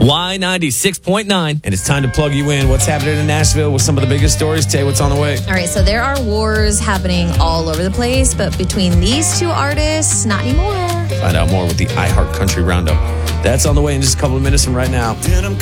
Y96.9. And it's time to plug you in. What's happening in Nashville with some of the biggest stories? Tay, what's on the way? All right, so there are wars happening all over the place, but between these two artists, not anymore. Find out more with the iHeart Country Roundup. That's on the way in just a couple of minutes from right now.